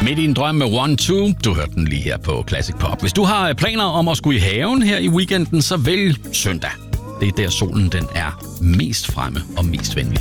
Midt i en drøm med 1-2. Du hørte den lige her på Classic Pop. Hvis du har planer om at skulle i haven her i weekenden, så vælg søndag. Det er der solen den er mest fremme og mest venlig.